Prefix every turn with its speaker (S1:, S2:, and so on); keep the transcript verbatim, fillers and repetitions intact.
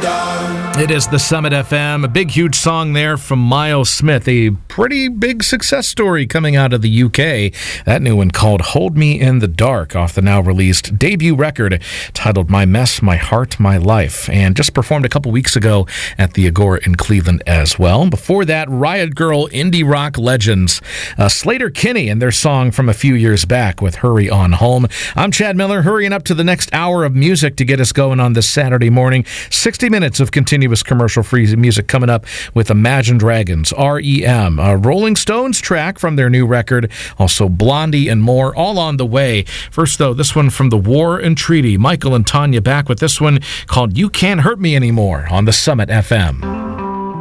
S1: It is the Summit F M, a big, huge song there from Miles Smith, a pretty big success story coming out of the U K. That new one called Hold Me in the Dark off the now-released debut record titled My Mess, My Heart, My Life, and just performed a couple weeks ago at the Agora in Cleveland as well. Before that, Riot Grrrl indie rock legends, uh, Sleater-Kinney and their song from a few years back with Hurry On Home. I'm Chad Miller, hurrying up to the next hour of music to get us going on this Saturday morning. sixty minutes of continuous commercial-free music coming up with Imagine Dragons, R E M, a Rolling Stones track from their new record, also Blondie and more, all on the way. First, though, this one from the War and Treaty. Michael and Tanya back with this one called You Can't Hurt Me Anymore on the Summit F M.